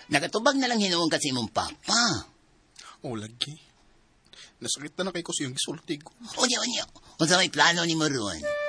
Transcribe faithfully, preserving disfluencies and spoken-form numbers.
Nakatubag na lang hinuong kasi mong papa. O, lagi. Nasakit na na kay ko siyang gisulti ko. Unya, unya. Kung sa may plano ni mo ron.